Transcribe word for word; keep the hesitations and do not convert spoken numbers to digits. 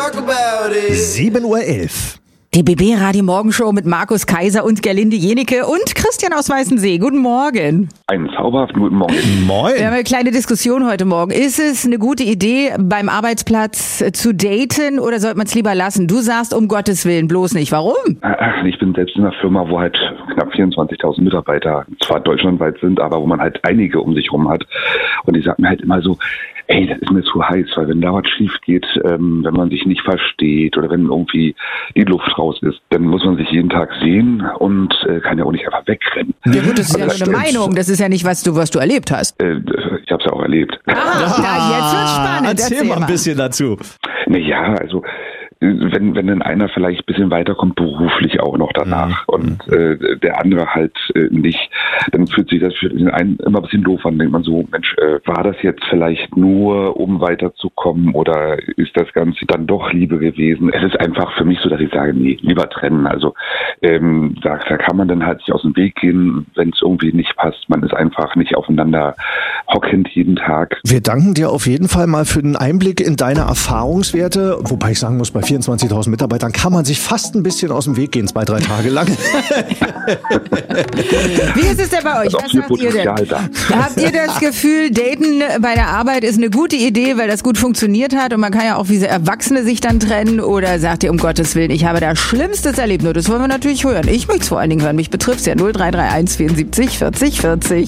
talk about it. sieben Uhr elf. Die B B Radio Morgenshow mit Markus Kaiser und Gerlinde Jenicke und Christian aus Weißensee. Guten Morgen. Einen zauberhaften guten Morgen. Moin. Wir haben eine kleine Diskussion heute Morgen. Ist es eine gute Idee, beim Arbeitsplatz zu daten oder sollte man es lieber lassen? Du sagst, um Gottes Willen, bloß nicht. Warum? Ach, ich bin selbst in einer Firma, wo halt knapp vierundzwanzigtausend Mitarbeiter zwar deutschlandweit sind, aber wo man halt einige um sich rum hat. Und die sagen mir halt immer so, ey, das ist mir zu heiß, weil wenn da was schief geht, ähm, wenn man sich nicht versteht oder wenn irgendwie die Luft raus ist, dann muss man sich jeden Tag sehen und äh, kann ja auch nicht einfach wegrennen. Ja gut, das ist Also ja nur eine stimmt. Meinung. Das ist ja nicht, was du, was du erlebt hast. Äh, ich habe es ja auch erlebt. Ah, ja, jetzt wird's spannend. Erzähl, mal ein bisschen dazu. Naja, also wenn wenn dann einer vielleicht ein bisschen weiterkommt, beruflich auch noch danach Mhm. und äh, der andere halt äh, nicht, dann fühlt sich das für den einen immer ein bisschen doof an. Denkt man so, Mensch, äh, war das jetzt vielleicht nur, um weiterzukommen oder ist das Ganze dann doch Liebe gewesen? Es ist einfach für mich so, dass ich sage, nee, lieber trennen. Also ähm, da, da kann man dann halt sich aus dem Weg gehen, wenn es irgendwie nicht passt. Man ist einfach nicht aufeinander hockend jeden Tag. Wir danken dir auf jeden Fall mal für den Einblick in deine Erfahrungswerte. Wobei ich sagen muss, bei vierundzwanzigtausend Mitarbeitern kann man sich fast ein bisschen aus dem Weg gehen, zwei, drei Tage lang. Wie ist es denn bei euch? Auch Was viel sagt ihr denn? Potenzial da. Habt ihr das Gefühl, daten bei der Arbeit ist eine gute Idee, weil das gut funktioniert hat und man kann ja auch wie so Erwachsene sich dann trennen? Oder sagt ihr, um Gottes Willen, ich habe da Schlimmstes erlebt? Nur das wollen wir natürlich hören. Ich möchte es vor allen Dingen hören. Mich betrifft es ja null drei drei eins vierundsiebzig vierzig vierzig.